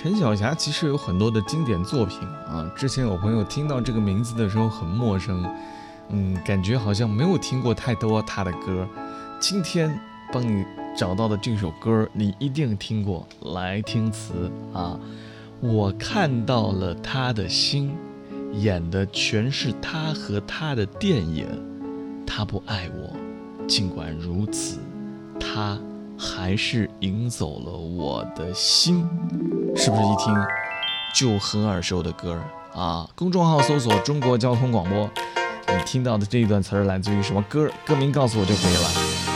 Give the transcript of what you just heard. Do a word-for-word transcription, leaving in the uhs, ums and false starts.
陈小霞其实有很多的经典作品啊，之前有朋友听到这个名字的时候很陌生，嗯，感觉好像没有听过太多她的歌。今天帮你找到的这首歌，你一定听过。来听词啊，我看到了他的心，演的全是他和他的电影。他不爱我，尽管如此，他还是赢走了我的心。是不是一听就很耳熟的歌啊？公众号搜索中国交通广播，你听到的这一段词儿来自于什么歌？歌名告诉我就可以了。